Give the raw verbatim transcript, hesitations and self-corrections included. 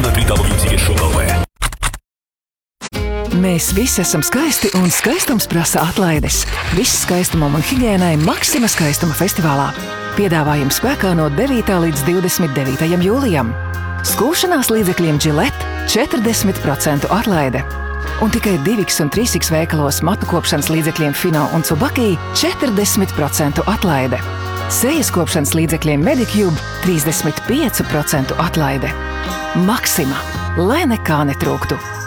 на дабл ю дабл ю точка шоу точка эл вē. Mēs visi esam skaisti, un skaistums prasa atlaides. Viss skaistumam un higiēnai Maxima skaistuma festivālā. Piedāvājums spēkā no devītā līdz divdesmit devītajam jūlijam. Skūšanās līdzekļiem Gillette četrdesmit procentu atlaide. Un tikai divi un trīs veikalos matu kopšanas līdzekļiem Fino un Tsubaki četrdesmit procentu atlaide. Sejas kopšanas līdzekļiem Medicube trīsdesmit pieci procenti atlaide. Maxima, lai nekā netrūktu!